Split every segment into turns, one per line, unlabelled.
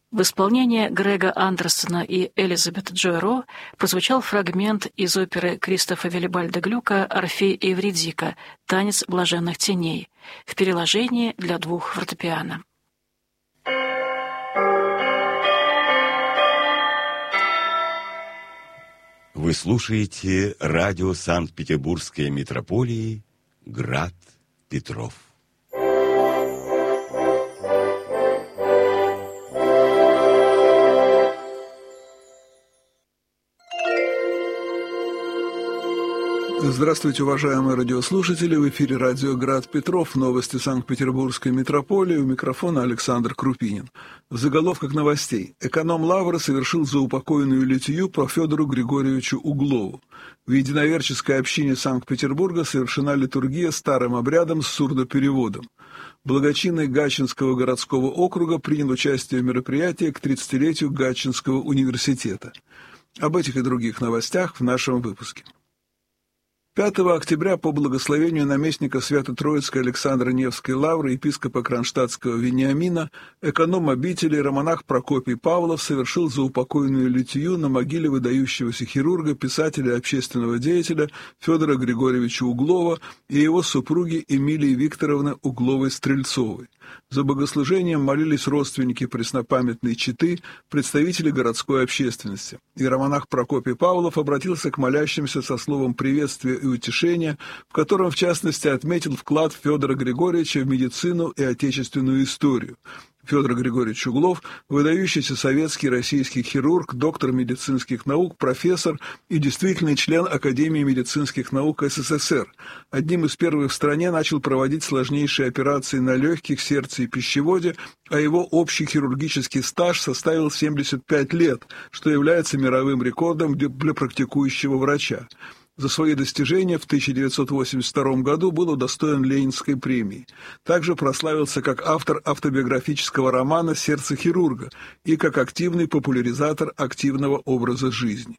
В исполнении Грега Андерсона и Элизабет Джой-Ро прозвучал фрагмент из оперы Кристофа Виллибальда Глюка «Орфей и Эвридика. Танец блаженных теней» в переложении для двух фортепиано.
Вы слушаете радио Санкт-Петербургской митрополии «Град Петров».
Здравствуйте, уважаемые радиослушатели! В эфире радио «Град Петров», новости Санкт-Петербургской митрополии, у микрофона Александр Крупинин. В заголовках новостей. Эконом Лавры совершил заупокойную литию по Федору Григорьевичу Углову. В единоверческой общине Санкт-Петербурга совершена литургия старым обрядом с сурдопереводом. Благочинный Гатчинского городского округа принял участие в мероприятии к 30-летию Гатчинского университета. Об этих и других новостях в нашем выпуске. 5 октября по благословению наместника Свято-Троицкой Александра Невской лавры епископа Кронштадтского Вениамина эконом обители романах Прокопий Павлов совершил заупокойную литию на могиле выдающегося хирурга, писателя и общественного деятеля Федора Григорьевича Углова и его супруги Эмилии Викторовны Угловой-Стрельцовой. За богослужением молились родственники преснопамятной четы, представители городской общественности. Иеромонах Прокопий Павлов обратился к молящимся со словом приветствия и утешения, в котором, в частности, отметил вклад Федора Григорьевича в медицину и отечественную историю. Федор Григорьевич Углов – выдающийся советский и российский хирург, доктор медицинских наук, профессор и действительный член Академии медицинских наук СССР. Одним из первых в стране начал проводить сложнейшие операции на легких, сердце и пищеводе, а его общий хирургический стаж составил 75 лет, что является мировым рекордом для практикующего врача. За свои достижения в 1982 году был удостоен Ленинской премии. Также прославился как автор автобиографического романа «Сердце хирурга» и как активный популяризатор активного образа жизни.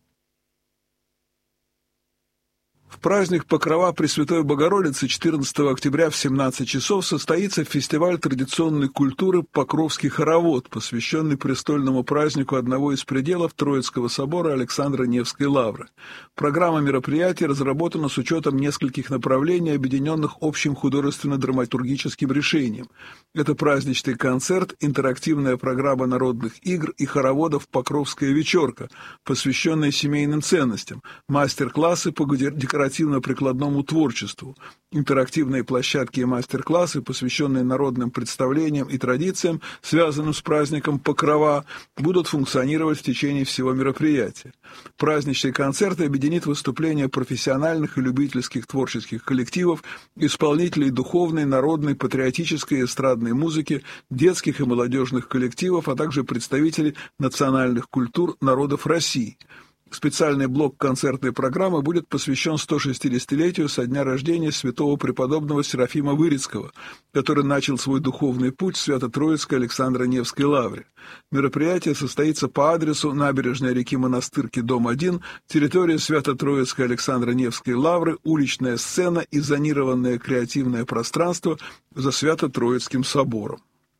В праздник Покрова Пресвятой Богородицы 14 октября в 17 часов состоится фестиваль традиционной культуры «Покровский хоровод», посвященный престольному празднику одного из пределов Троицкого собора Александра Невской лавры. Программа мероприятий разработана с учетом нескольких направлений, объединенных общим художественно-драматургическим решением. Это праздничный концерт, интерактивная программа народных игр и хороводов «Покровская вечерка», посвященная семейным ценностям, мастер-классы по декоративно-прикладному творчеству, интерактивные площадки и мастер-классы, посвященные народным представлениям и традициям, связанным с праздником Покрова, будут функционировать в течение всего мероприятия. Праздничный концерт объединит выступления профессиональных и любительских творческих коллективов, исполнителей духовной, народной, патриотической и эстрадной музыки, детских и молодежных коллективов, а также представителей национальных культур народов России. Специальный блок концертной программы будет посвящен 160-летию со дня рождения святого преподобного Серафима Вырицкого, который начал свой духовный путь в Свято-Троицкой Александра Невской лавре. Мероприятие состоится по адресу набережная реки Монастырки, дом 1, территория Свято-Троицкой Александра Невской лавры, уличная сцена и зонированное креативное пространство за Свято-Троицким собором.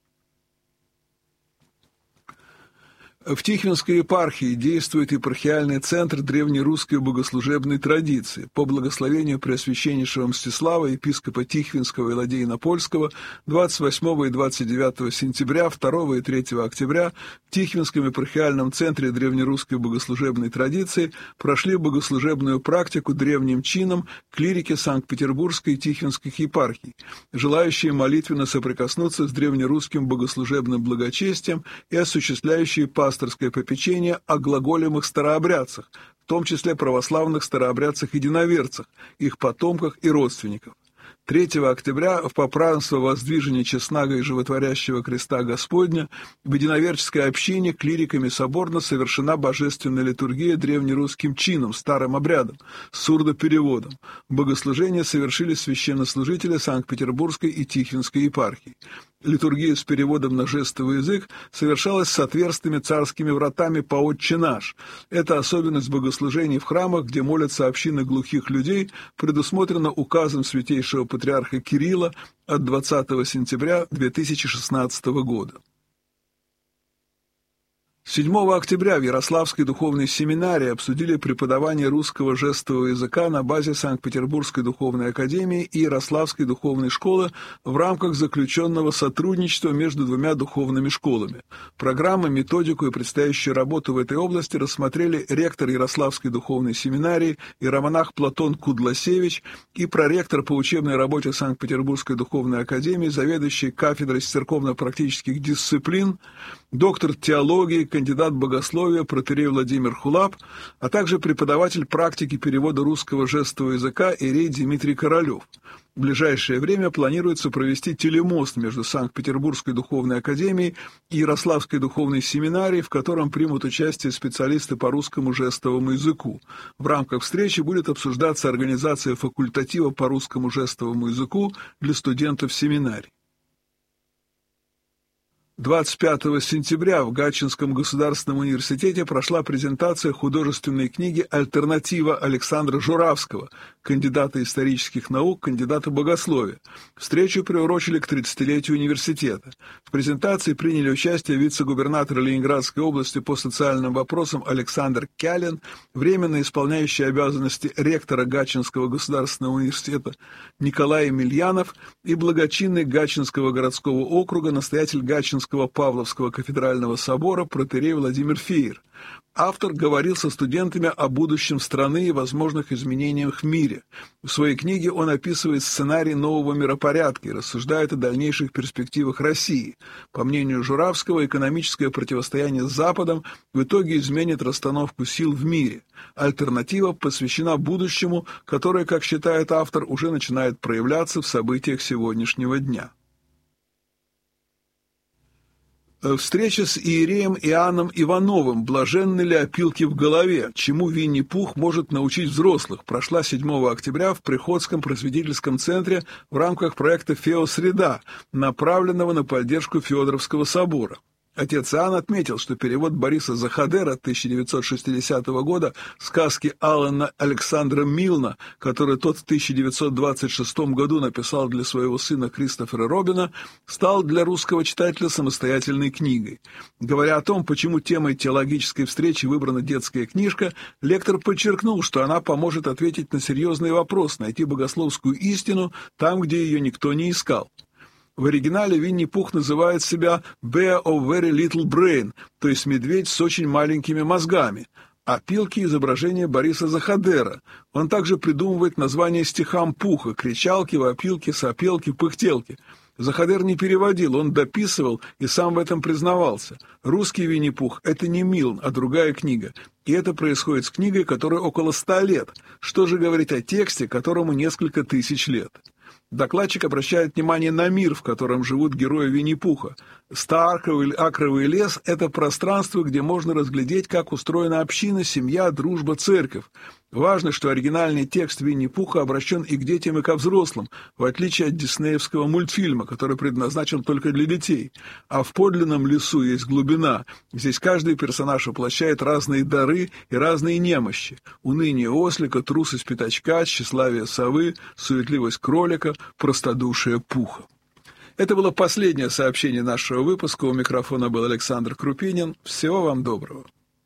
В Тихвинской епархии действует епархиальный центр древнерусской богослужебной традиции. По благословению Преосвященнейшего Мстислава, епископа Тихвинского и Ладейно-Польского, 28 и 29 сентября, 2 и 3 октября в Тихвинском епархиальном центре древнерусской богослужебной традиции прошли богослужебную практику древним чинам клирики Санкт-Петербургской и Тихвинских епархий, желающие молитвенно соприкоснуться с древнерусским богослужебным благочестием и осуществляющие пасторское попечение о глаголемых старообрядцах, в том числе православных старообрядцах-единоверцах, их потомках и родственников. 3 октября в попразднство воздвижения честного и животворящего креста Господня в единоверческой общине клириками соборно совершена божественная литургия древнерусским чином, старым обрядом, с сурдопереводом. Богослужения совершили священнослужители Санкт-Петербургской и Тихвинской епархий. Литургия с переводом на жестовый язык совершалась с отверстыми царскими вратами по «Отче наш». Это особенность богослужений в храмах, где молятся общины глухих людей, предусмотрена указом святейшего патриарха Кирилла от 20 сентября 2016 года. 7 октября в Ярославской духовной семинарии обсудили преподавание русского жестового языка на базе Санкт-Петербургской духовной академии и Ярославской духовной школы в рамках заключенного сотрудничества между двумя духовными школами. Программы, методику и предстоящую работу в этой области рассмотрели ректор Ярославской духовной семинарии иеромонах Платон Кудласевич и проректор по учебной работе Санкт-Петербургской духовной академии, заведующий кафедрой церковно-практических дисциплин, доктор теологии, кандидат богословия протоиерей Владимир Хулап, а также преподаватель практики перевода русского жестового языка иерей Дмитрий Королев. В ближайшее время планируется провести телемост между Санкт-Петербургской духовной академией и Ярославской духовной семинарией, в котором примут участие специалисты по русскому жестовому языку. В рамках встречи будет обсуждаться организация факультатива по русскому жестовому языку для студентов семинарий. 25 сентября в Гатчинском государственном университете прошла презентация художественной книги «Альтернатива» Александра Журавского, кандидата исторических наук, кандидата богословия. Встречу приурочили к 30-летию университета. В презентации приняли участие вице-губернатор Ленинградской области по социальным вопросам Александр Кялин, временно исполняющий обязанности ректора Гатчинского государственного университета Николай Емельянов и благочинный Гатчинского городского округа, настоятель Гатчинского Павловского кафедрального собора протоиерей Владимир Феер. Автор говорил со студентами о будущем страны и возможных изменениях в мире. В своей книге он описывает сценарий нового миропорядка и рассуждает о дальнейших перспективах России. По мнению Журавского, экономическое противостояние с Западом в итоге изменит расстановку сил в мире. Альтернатива посвящена будущему, которое, как считает автор, уже начинает проявляться в событиях сегодняшнего дня. Встреча с иереем Иоанном Ивановым «Блаженны ли опилки в голове? Чему Винни-Пух может научить взрослых?» прошла 7 октября в Приходском просветительском центре в рамках проекта «Феосреда», направленного на поддержку Феодоровского собора. Отец Иоанн отметил, что перевод Бориса Захадера 1960 года сказки Алана Александра Милна, который тот в 1926 году написал для своего сына Кристофера Робина, стал для русского читателя самостоятельной книгой. Говоря о том, почему темой теологической встречи выбрана детская книжка, лектор подчеркнул, что она поможет ответить на серьезный вопрос, найти богословскую истину там, где ее никто не искал. В оригинале Винни-Пух называет себя «Bear of very little brain», то есть медведь с очень маленькими мозгами, а пилки — изображение Бориса Захадера. Он также придумывает названия стихам Пуха — кричалки, вопилки, сопелки, пыхтелки. Захадер не переводил, он дописывал и сам в этом признавался. Русский Винни-Пух — это не Милн, а другая книга. И это происходит с книгой, которой около 100 лет. Что же говорить о тексте, которому несколько тысяч лет? Докладчик обращает внимание на мир, в котором живут герои Винни-Пуха. Акровый лес — это пространство, где можно разглядеть, как устроена община, семья, дружба, церковь. Важно, что оригинальный текст Винни-Пуха обращен и к детям, и ко взрослым, в отличие от диснеевского мультфильма, который предназначен только для детей. А в подлинном лесу есть глубина. Здесь каждый персонаж воплощает разные дары и разные немощи. Уныние ослика, трусость пятачка, тщеславие совы, суетливость кролика, простодушие пуха. Это было последнее сообщение нашего выпуска. У микрофона был Александр Крупинин. Всего вам доброго.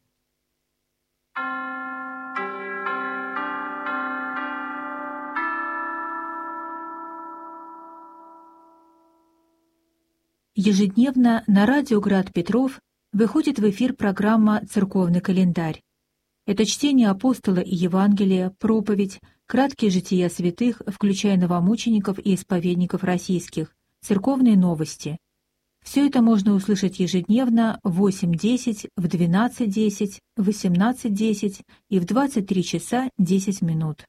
Ежедневно на радио «Град Петров» выходит в эфир программа «Церковный календарь». Это чтение апостола и Евангелия, проповедь, краткие жития святых, включая новомучеников и исповедников российских, церковные новости. Все это можно услышать ежедневно в 8:10, в 12:10, в 18:10 и в 23 часа 10 минут.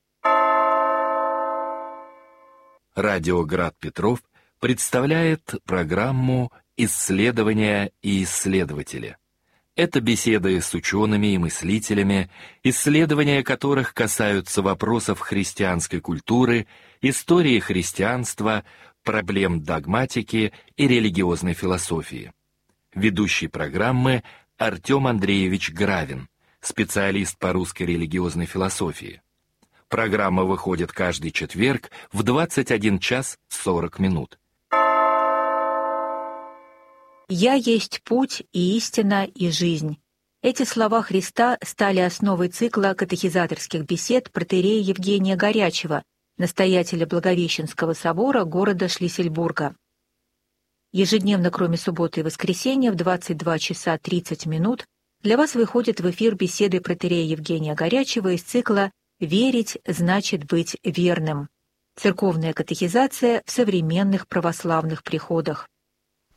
Радио «Град Петров» представляет программу «Исследования и исследователи». Это беседы с учеными и мыслителями, исследования которых касаются вопросов христианской культуры, истории христианства, проблем догматики и религиозной философии. Ведущий программы Артем Андреевич Гравин, специалист по русской религиозной философии. Программа выходит каждый четверг в 21 час 40 минут.
«Я есть путь и истина и жизнь». Эти слова Христа стали основой цикла катехизаторских бесед протоиерея Евгения Горячего, настоятеля Благовещенского собора города Шлиссельбурга. Ежедневно, кроме субботы и воскресенья, в 22 часа 30 минут для вас выходит в эфир беседы протоиерея Евгения Горячего из цикла «Верить значит быть верным». Церковная катехизация в современных православных приходах.